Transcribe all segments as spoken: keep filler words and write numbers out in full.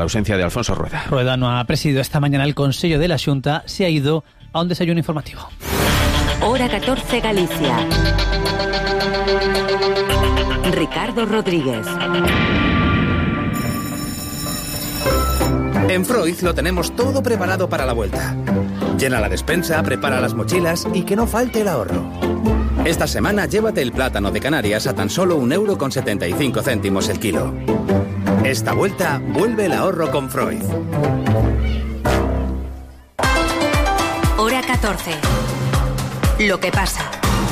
La ausencia de Alfonso Rueda. Rueda no ha presidido esta mañana el Consejo de la Xunta, se ha ido a un desayuno informativo. Hora catorce Galicia. Ricardo Rodríguez. En Freud lo tenemos todo preparado para la vuelta. Llena la despensa, prepara las mochilas y que no falte el ahorro. Esta semana llévate el plátano de Canarias a tan solo un euro con setenta y cinco céntimos el kilo. Esta vuelta vuelve el ahorro con Freud. Hora catorce. Lo que pasa.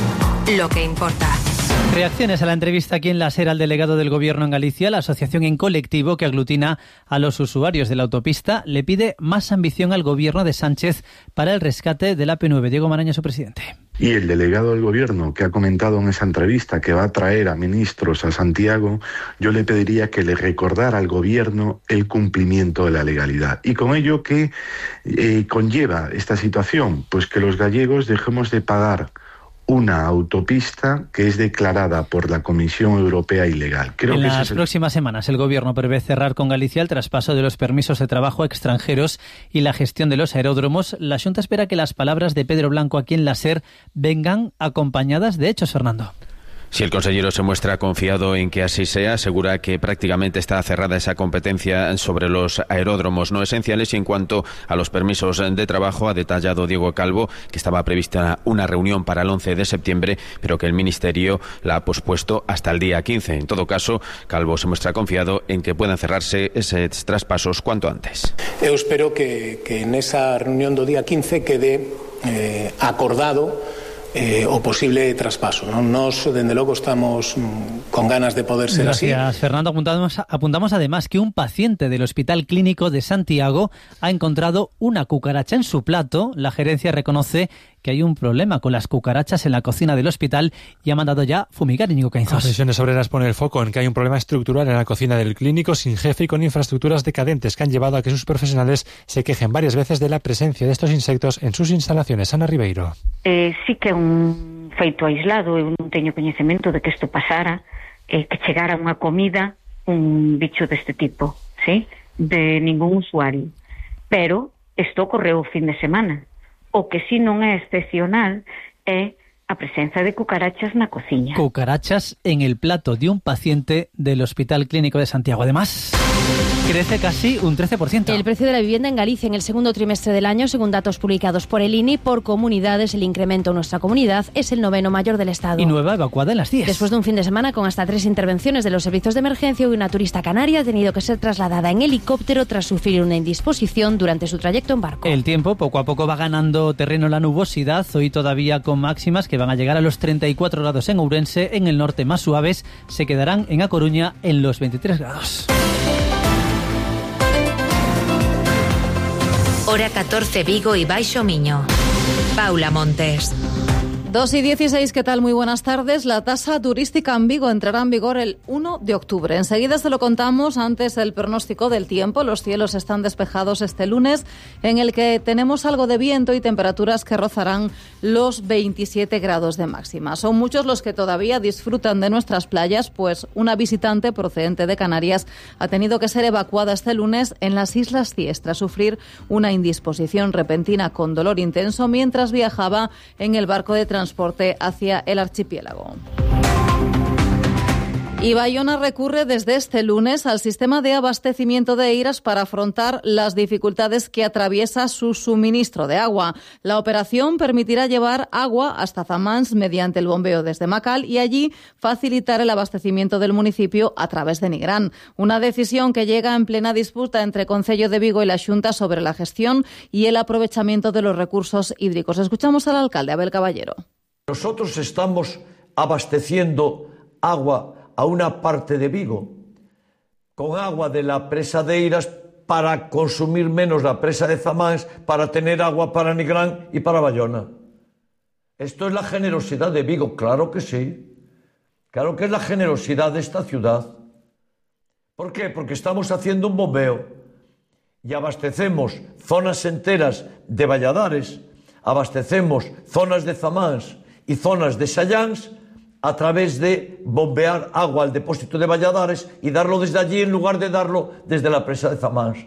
Lo que importa. Reacciones a la entrevista aquí en la SER al delegado del Gobierno en Galicia. La asociación en colectivo que aglutina a los usuarios de la autopista le pide más ambición al Gobierno de Sánchez para el rescate de la P nueve. Diego Maraña, su presidente. Y el delegado del Gobierno, que ha comentado en esa entrevista que va a traer a ministros a Santiago, yo le pediría que le recordara al Gobierno el cumplimiento de la legalidad. Y con ello, ¿qué eh, conlleva esta situación? Pues que los gallegos dejemos de pagar una autopista que es declarada por la Comisión Europea ilegal. Creo en que las es el... próximas semanas el Gobierno prevé cerrar con Galicia el traspaso de los permisos de trabajo a extranjeros y la gestión de los aeródromos. La Xunta espera que las palabras de Pedro Blanco aquí en la SER vengan acompañadas de hechos, Fernando. Si el consejero se muestra confiado en que así sea, asegura que prácticamente está cerrada esa competencia sobre los aeródromos no esenciales. Y en cuanto a los permisos de trabajo, ha detallado Diego Calvo que estaba prevista una reunión para el once de septiembre, pero que el Ministerio la ha pospuesto hasta el día quince. En todo caso, Calvo se muestra confiado en que puedan cerrarse esos traspasos cuanto antes. Eu espero que, que en esa reunión do día quince quede eh, acordado Eh, o posible traspaso, ¿no? Nos, desde luego, estamos mm, con ganas de poder ser Gracias, así. Gracias, Fernando. Apuntamos, apuntamos además que un paciente del Hospital Clínico de Santiago ha encontrado una cucaracha en su plato. La gerencia reconoce que hay un problema con las cucarachas en la cocina del hospital y ha mandado ya fumigar. Íñigo Cainzos. Comisiones Obreras pone el foco en que hay un problema estructural en la cocina del clínico, sin jefe y con infraestructuras decadentes que han llevado a que sus profesionales se quejen varias veces de la presencia de estos insectos en sus instalaciones. Ana Ribeiro. Eh, sí que é un feito aislado, eu non teño coñecemento de que isto pasara, eh, que chegara unha comida un bicho deste tipo, ¿sí? De ningún usuario. Pero isto ocorreu o fin de semana. O que si non é excepcional é a presencia de cucarachas na cociña. Cucarachas en el plato de un paciente del Hospital Clínico de Santiago. Además, crece casi un trece por ciento. El precio de la vivienda en Galicia en el segundo trimestre del año, según datos publicados por el I N I, por comunidades, el incremento en nuestra comunidad es el noveno mayor del Estado. Y nueva evacuada en las diez. Después de un fin de semana con hasta tres intervenciones de los servicios de emergencia, y una turista canaria ha tenido que ser trasladada en helicóptero tras sufrir una indisposición durante su trayecto en barco. El tiempo poco a poco va ganando terreno la nubosidad, hoy todavía con máximas que van a llegar a los treinta y cuatro grados en Ourense, en el norte más suaves, se quedarán en A Coruña en los veintitrés grados. Hora catorce Vigo y Baixo Miño. Paula Montes. dos y dieciséis, ¿qué tal? Muy buenas tardes. La tasa turística en Vigo entrará en vigor el uno de octubre. Enseguida se lo contamos. Antes, el pronóstico del tiempo. Los cielos están despejados este lunes, en el que tenemos algo de viento y temperaturas que rozarán los veintisiete grados de máxima. Son muchos los que todavía disfrutan de nuestras playas, pues una visitante procedente de Canarias ha tenido que ser evacuada este lunes en las Islas Cíes tras sufrir una indisposición repentina con dolor intenso mientras viajaba en el barco de transporte transporte hacia el archipiélago. Y Bayona recurre desde este lunes al sistema de abastecimiento de Eiras para afrontar las dificultades que atraviesa su suministro de agua. La operación permitirá llevar agua hasta Zamáns mediante el bombeo desde Macal y allí facilitar el abastecimiento del municipio a través de Nigrán. Una decisión que llega en plena disputa entre Concello de Vigo y la Xunta sobre la gestión y el aprovechamiento de los recursos hídricos. Escuchamos al alcalde Abel Caballero. Nosotros estamos abasteciendo agua a una parte de Vigo, con agua de la presa de Eiras para consumir menos la presa de Zamáns, para tener agua para Nigrán y para Bayona. ¿Esto es la generosidad de Vigo? Claro que sí. Claro que es la generosidad de esta ciudad. ¿Por qué? Porque estamos haciendo un bombeo y abastecemos zonas enteras de Valladares, abastecemos zonas de Zamáns y zonas de Salláns a través de bombear agua al depósito de Valladares y darlo desde allí en lugar de darlo desde la presa de Zamáns.